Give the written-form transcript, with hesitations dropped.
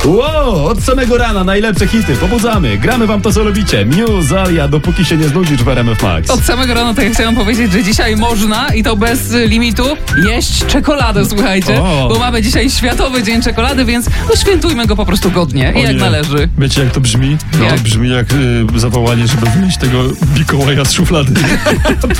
Wow, od samego rana najlepsze hity, pobudzamy, gramy wam to co lubicie. Muse, Alia, dopóki się nie znudzisz w RMF Max. Od samego rana to ja chciałam powiedzieć, że dzisiaj można i to bez limitu jeść czekoladę, słuchajcie, bo mamy dzisiaj Światowy Dzień Czekolady, więc świętujmy go po prostu godnie i jak należy. Wiecie jak to brzmi? Jak? Brzmi jak zawołanie, żeby wynieść tego Mikołaja z szuflady.